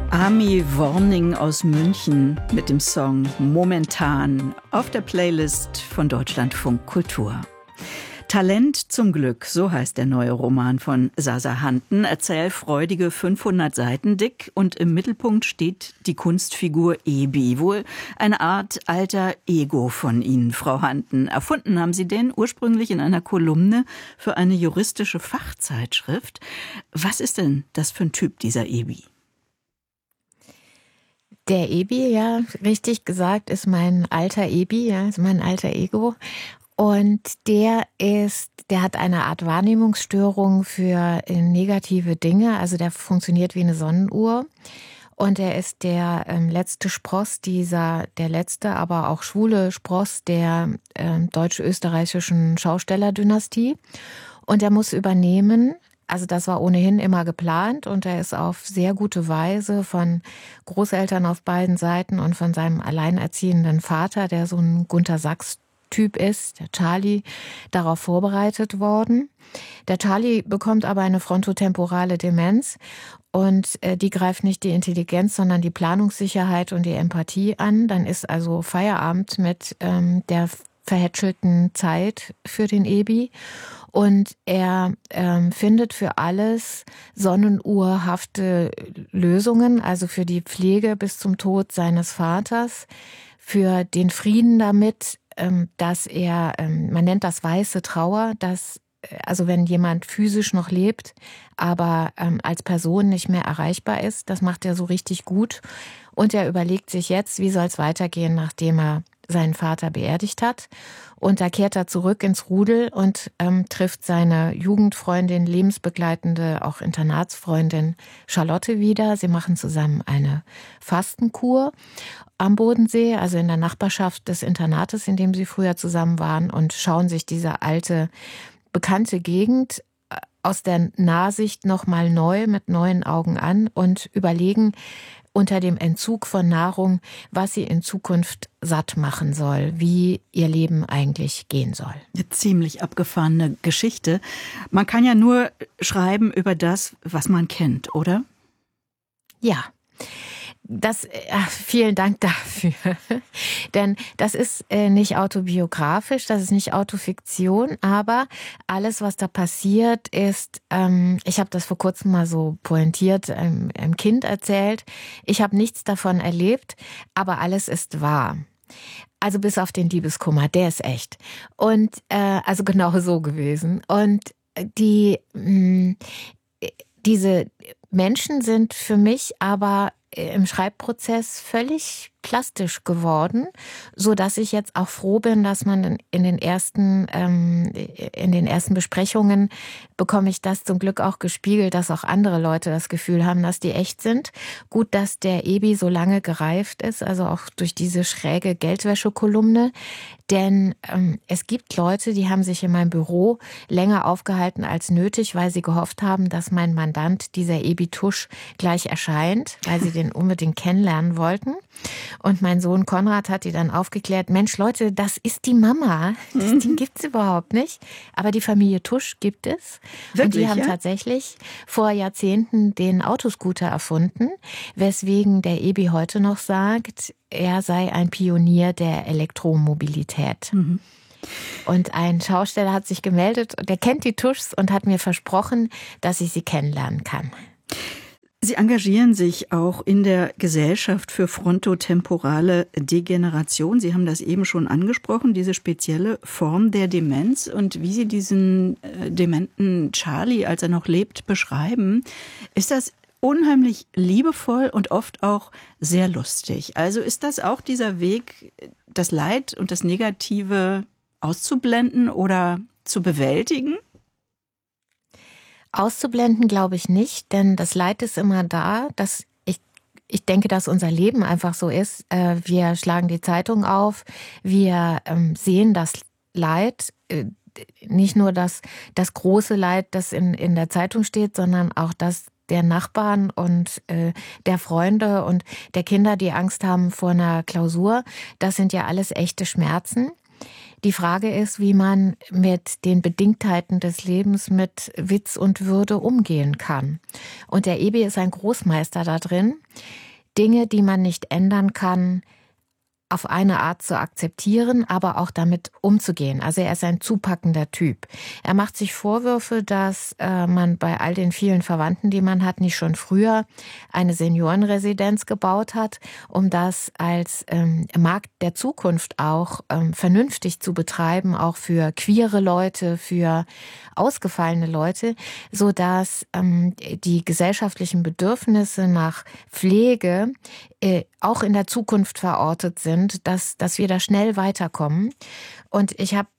Ami Worning aus München mit dem Song Momentan auf der Playlist von Deutschlandfunk Kultur. Talent zum Glück, so heißt der neue Roman von Sasa Hanten, erzählfreudige 500 Seiten dick, und im Mittelpunkt steht die Kunstfigur Ebi, wohl eine Art alter Ego von Ihnen, Frau Hanten. Erfunden haben Sie den ursprünglich in einer Kolumne für eine juristische Fachzeitschrift. Was ist denn das für ein Typ, dieser Ebi? Der Ebi, ja, richtig gesagt, ist mein alter Ebi, ja, ist mein alter Ego. Und der hat eine Art Wahrnehmungsstörung für negative Dinge. Also der funktioniert wie eine Sonnenuhr. Und er ist der letzte Spross der letzte, aber auch schwule Spross der deutsch-österreichischen Schaustellerdynastie. Und er muss übernehmen. Also das war ohnehin immer geplant, und er ist auf sehr gute Weise von Großeltern auf beiden Seiten und von seinem alleinerziehenden Vater, der so ein Gunter Sachs-Typ ist, der Charlie, darauf vorbereitet worden. Der Charlie bekommt aber eine frontotemporale Demenz, und die greift nicht die Intelligenz, sondern die Planungssicherheit und die Empathie an. Dann ist also Feierabend mit der verhätschelten Zeit für den Ebi. Und er findet für alles sonnenuhrhafte Lösungen, also für die Pflege bis zum Tod seines Vaters, für den Frieden damit, dass er, man nennt das weiße Trauer, dass, also wenn jemand physisch noch lebt, aber als Person nicht mehr erreichbar ist, das macht er so richtig gut. Und er überlegt sich jetzt, wie soll es weitergehen, nachdem er seinen Vater beerdigt hat. Und da kehrt er zurück ins Rudel und trifft seine Jugendfreundin, lebensbegleitende, auch Internatsfreundin Charlotte wieder. Sie machen zusammen eine Fastenkur am Bodensee, also in der Nachbarschaft des Internates, in dem sie früher zusammen waren, und schauen sich diese alte, bekannte Gegend aus der Nahsicht nochmal neu mit neuen Augen an und überlegen unter dem Entzug von Nahrung, was sie in Zukunft satt machen soll, wie ihr Leben eigentlich gehen soll. Eine ziemlich abgefahrene Geschichte. Man kann ja nur schreiben über das, was man kennt, oder? Ja. Vielen Dank dafür. Denn das ist nicht autobiografisch, das ist nicht Autofiktion, aber alles, was da passiert, ist, ich habe das vor kurzem mal so pointiert einem Kind erzählt, ich habe nichts davon erlebt, aber alles ist wahr. Also bis auf den Liebeskummer, der ist echt. Und also genau so gewesen. Und diese Menschen sind für mich aber im Schreibprozess völlig plastisch geworden, so dass ich jetzt auch froh bin, dass man in den ersten Besprechungen bekomme ich das zum Glück auch gespiegelt, dass auch andere Leute das Gefühl haben, dass die echt sind. Gut, dass der Ebi so lange gereift ist, also auch durch diese schräge Geldwäsche-Kolumne, denn es gibt Leute, die haben sich in meinem Büro länger aufgehalten als nötig, weil sie gehofft haben, dass mein Mandant, dieser Ebi Tusch, gleich erscheint, weil sie den unbedingt kennenlernen wollten. Und mein Sohn Konrad hat die dann aufgeklärt, Mensch Leute, das ist die Mama, das Ding gibt's überhaupt nicht. Aber die Familie Tusch gibt es. Wirklich, und die haben tatsächlich vor Jahrzehnten den Autoscooter erfunden, weswegen der Ebi heute noch sagt, er sei ein Pionier der Elektromobilität. Mhm. Und ein Schausteller hat sich gemeldet, der kennt die Tuschs und hat mir versprochen, dass ich sie kennenlernen kann. Sie engagieren sich auch in der Gesellschaft für frontotemporale Degeneration. Sie haben das eben schon angesprochen, diese spezielle Form der Demenz, und wie Sie diesen dementen Charlie, als er noch lebt, beschreiben, ist das unheimlich liebevoll und oft auch sehr lustig. Also ist das auch dieser Weg, das Leid und das Negative auszublenden oder zu bewältigen? Auszublenden glaube ich nicht, denn das Leid ist immer da. Ich denke, dass unser Leben einfach so ist. Wir schlagen die Zeitung auf, wir sehen das Leid, nicht nur das große Leid, das in der Zeitung steht, sondern auch das der Nachbarn und der Freunde und der Kinder, die Angst haben vor einer Klausur. Das sind ja alles echte Schmerzen. Die Frage ist, wie man mit den Bedingtheiten des Lebens mit Witz und Würde umgehen kann. Und der Ebi ist ein Großmeister da drin, Dinge, die man nicht ändern kann, auf eine Art zu akzeptieren, aber auch damit umzugehen. Also er ist ein zupackender Typ. Er macht sich Vorwürfe, dass man bei all den vielen Verwandten, die man hat, nicht schon früher eine Seniorenresidenz gebaut hat, um das als Markt der Zukunft auch vernünftig zu betreiben, auch für queere Leute, für ausgefallene Leute, sodass die gesellschaftlichen Bedürfnisse nach Pflege auch in der Zukunft verortet sind, dass wir da schnell weiterkommen. Und ich habe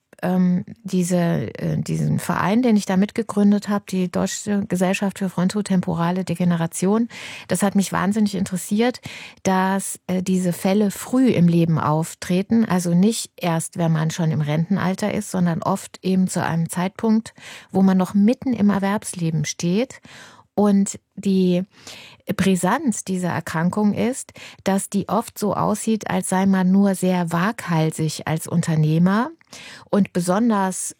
diesen Verein, den ich da mitgegründet habe, die Deutsche Gesellschaft für frontotemporale Degeneration, das hat mich wahnsinnig interessiert, dass diese Fälle früh im Leben auftreten, also nicht erst, wenn man schon im Rentenalter ist, sondern oft eben zu einem Zeitpunkt, wo man noch mitten im Erwerbsleben steht. Und die Brisanz dieser Erkrankung ist, dass die oft so aussieht, als sei man nur sehr waghalsig als Unternehmer und besonders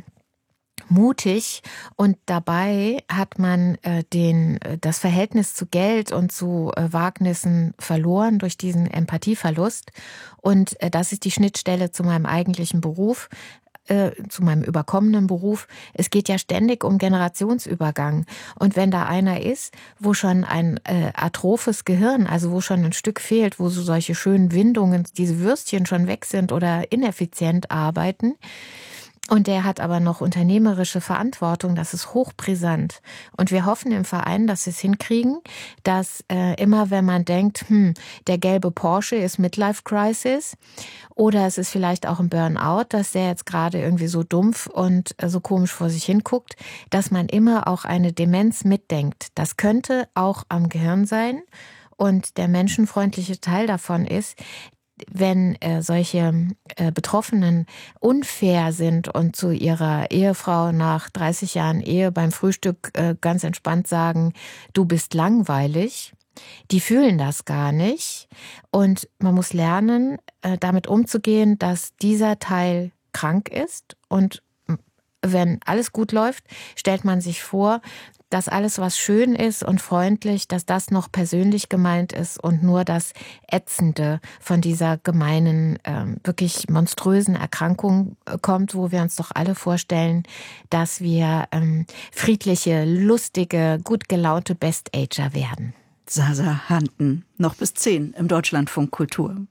mutig, und dabei hat man das Verhältnis zu Geld und zu Wagnissen verloren durch diesen Empathieverlust. Und das ist die Schnittstelle zu meinem eigentlichen Beruf, zu meinem überkommenen Beruf. Es geht ja ständig um Generationsübergang. Und wenn da einer ist, wo schon ein atrophes Gehirn, also wo schon ein Stück fehlt, wo so solche schönen Windungen, diese Würstchen schon weg sind oder ineffizient arbeiten, und der hat aber noch unternehmerische Verantwortung, das ist hochbrisant. Und wir hoffen im Verein, dass wir es hinkriegen, dass immer wenn man denkt, der gelbe Porsche ist Midlife Crisis oder es ist vielleicht auch ein Burnout, dass der jetzt gerade irgendwie so dumpf und so komisch vor sich hinguckt, dass man immer auch eine Demenz mitdenkt. Das könnte auch am Gehirn sein. Und der menschenfreundliche Teil davon ist, wenn solche Betroffenen unfair sind und zu ihrer Ehefrau nach 30 Jahren Ehe beim Frühstück ganz entspannt sagen, du bist langweilig, die fühlen das gar nicht. Und man muss lernen, damit umzugehen, dass dieser Teil krank ist. Und wenn alles gut läuft, stellt man sich vor, dass alles, was schön ist und freundlich, dass das noch persönlich gemeint ist und nur das Ätzende von dieser gemeinen, wirklich monströsen Erkrankung kommt, wo wir uns doch alle vorstellen, dass wir friedliche, lustige, gut gelaunte Best-Ager werden. Sasa Hanten, noch bis 10 im Deutschlandfunk Kultur.